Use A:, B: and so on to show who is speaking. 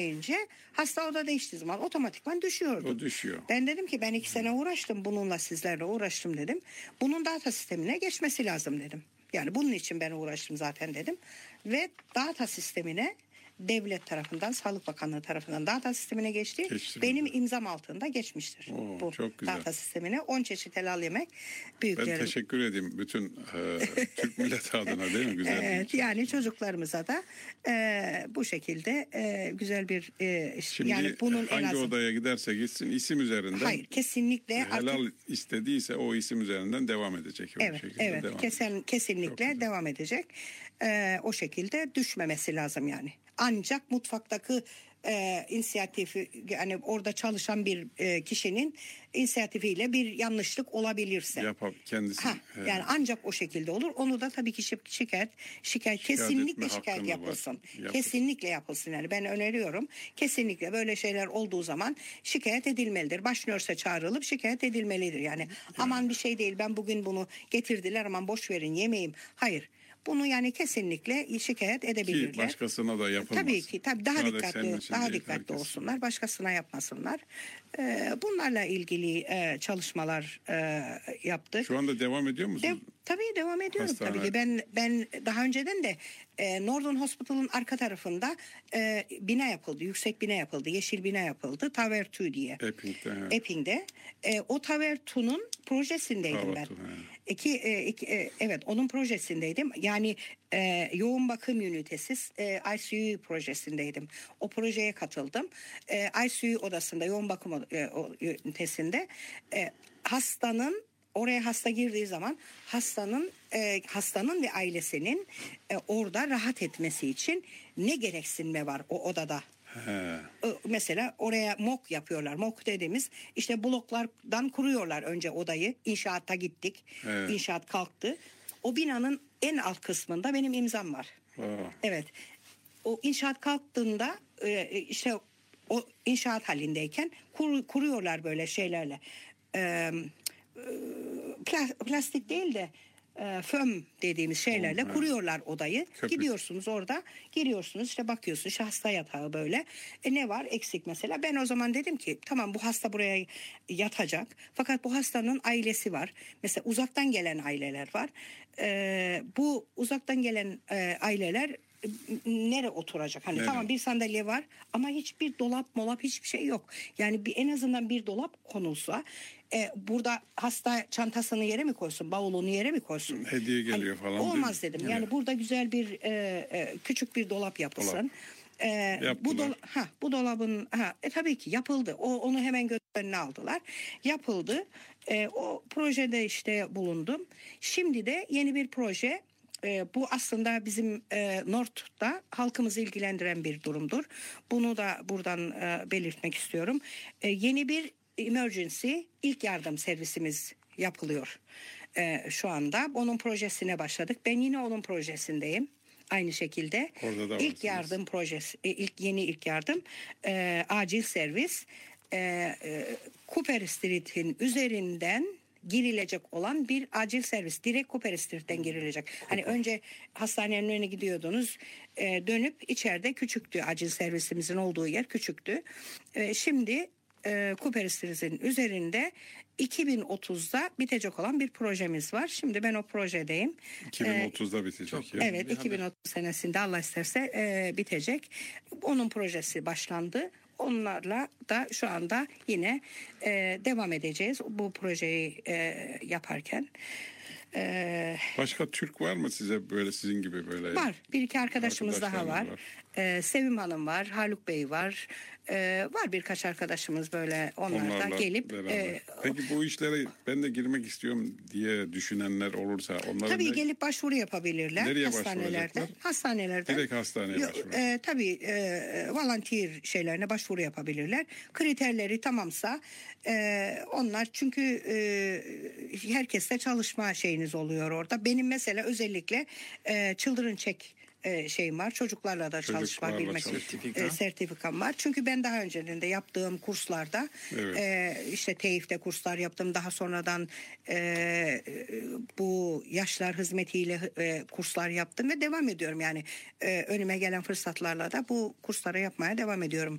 A: deyince hasta oda değiştiği zaman otomatikman düşüyordu.
B: O düşüyor.
A: Ben dedim ki ben 2 sene uğraştım bununla, sizlerle uğraştım dedim. Bunun data sistemine geçmesi lazım dedim. Yani bunun için ben uğraştım zaten dedim. Ve data sistemine devlet tarafından, Sağlık Bakanlığı tarafından data sistemine geçti. Benim imzam altında geçmiştir. Bu
B: çok güzel.
A: Data sistemine 10 çeşit helal yemek büyüklerin.
B: Ben teşekkür edeyim bütün Türk milleti adına, değil mi? Güzel.
A: Evet, yani çocuklarımıza da bu şekilde güzel bir
B: Şimdi
A: yani bunun
B: hangi
A: en azından
B: odaya giderse gitsin isim üzerinden.
A: Hayır, kesinlikle
B: helal istediyse o isim üzerinden devam edecek.
A: Evet, kesinlikle devam edecek. O şekilde düşmemesi lazım yani. Ancak mutfaktaki inisiyatifi, yani orada çalışan bir kişinin inisiyatifiyle bir yanlışlık olabilirse
B: kendisi.
A: Yani ancak o şekilde olur. Onu da tabii ki şikayet kesinlikle şikayet yapılsın. Kesinlikle yapılsın yani. Ben öneriyorum. Kesinlikle böyle şeyler olduğu zaman şikayet edilmelidir. Başnörse çağrılıp şikayet edilmelidir yani. Aman bir şey değil, ben bugün bunu getirdiler, aman boş verin yemeyeyim. Hayır. Bunu yani kesinlikle şikayet edebilirler.
B: Ki başkasına da yapılmaz.
A: Tabii ki, daha dikkatli olsunlar. Başkasına yapmasınlar. Bunlarla ilgili çalışmalar yaptık.
B: Şu anda devam ediyor musunuz?
A: Tabii devam ediyorum.
B: Hastane.
A: Tabii ki ben daha önceden de Northern Hospital'ın arka tarafında bina yapıldı. Yüksek bina yapıldı. Yeşil bina yapıldı. Tower 2 diye. Epping'de. O Tower 2'nun projesindeydim ben. Evet, onun projesindeydim. Yani yoğun bakım ünitesi ICU projesindeydim. O projeye katıldım. ICU odasında, yoğun bakım ünitesinde hastanın, oraya hasta girdiği zaman hastanın ve ailesinin orada rahat etmesi için ne gereksinme var o odada? Mesela oraya mok yapıyorlar. Mok dediğimiz işte bloklardan kuruyorlar önce odayı. İnşaata gittik. İnşaat kalktı. O binanın en alt kısmında benim imzam var. Evet. O inşaat kalktığında işte o inşaat halindeyken kuruyorlar böyle şeylerle. Plastik değil de föm dediğimiz şeylerle kuruyorlar odayı. Gidiyorsunuz orada, giriyorsunuz, işte bakıyorsunuz, işte hasta yatağı böyle. Ne var eksik mesela? Ben o zaman dedim ki tamam, bu hasta buraya yatacak. Fakat bu hastanın ailesi var. Mesela uzaktan gelen aileler var. Bu uzaktan gelen aileler nereye oturacak? Hani tamam, bir sandalye var ama hiçbir dolap hiçbir şey yok. Yani en azından bir dolap konulsa, burada hasta çantasını yere mi koysun, bavulunu yere mi koysun?
B: Hediye geliyor falan.
A: Olmaz dedim. Yani burada güzel bir küçük bir dolap yapılsın. Bu dolabın tabii ki yapıldı. Onu hemen göz önüne aldılar. Yapıldı. O projede işte bulundum. Şimdi de yeni bir proje. Bu aslında bizim North'ta halkımızı ilgilendiren bir durumdur. Bunu da buradan belirtmek istiyorum. Yeni bir emergency ilk yardım servisimiz yapılıyor şu anda. Onun projesine başladık. Ben yine onun projesindeyim. Aynı şekilde ilk yardım projesi, yeni ilk yardım acil servis Cooper Street'in üzerinden girilecek olan bir acil servis. Direkt Cooper Street'ten girilecek. Hani önce hastanenin önüne gidiyordunuz. Dönüp içeride küçüktü. Acil servisimizin olduğu yer küçüktü. Şimdi Cooper Street'in üzerinde 2030'da bitecek olan bir projemiz var. Şimdi ben o projedeyim.
B: 2030'da bitecek.
A: Evet, 2030 senesinde Allah isterse bitecek. Onun projesi başlandı. Onlarla da şu anda yine devam edeceğiz bu projeyi yaparken.
B: Başka Türk var mı size böyle, sizin gibi böyle?
A: Var. Bir iki arkadaşımız daha var. Sevim Hanım var, Haluk Bey var. Var birkaç arkadaşımız böyle, onlarla gelip.
B: Peki bu işlere ben de girmek istiyorum diye düşünenler olursa
A: tabii gelip başvuru yapabilirler.
B: Nereye
A: hastanelerden.
B: Direkt hastaneye başvuru.
A: Tabii volunteer şeylerine başvuru yapabilirler. Kriterleri tamamsa onlar, çünkü herkeste çalışma şeyiniz oluyor orada. Benim mesela özellikle Children Check şeyim var. Çocuklarla da çalışabilmek sertifikam var. Çünkü ben daha önceden de yaptığım kurslarda işte TEİF'te kurslar yaptım. Daha sonradan bu yaşlar hizmetiyle kurslar yaptım ve devam ediyorum. Yani önüme gelen fırsatlarla da bu kursları yapmaya devam ediyorum.